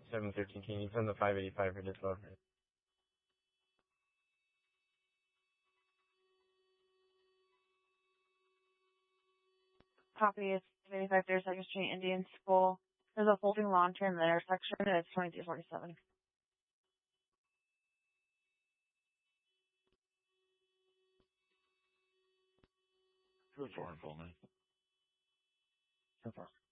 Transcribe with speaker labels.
Speaker 1: 713. Can you send the 585 for discovery?
Speaker 2: Copy is 85 32nd Street, Indian School. There's a folding lawn chair in the intersection, and it's 2247.
Speaker 3: Good for me.
Speaker 1: So far.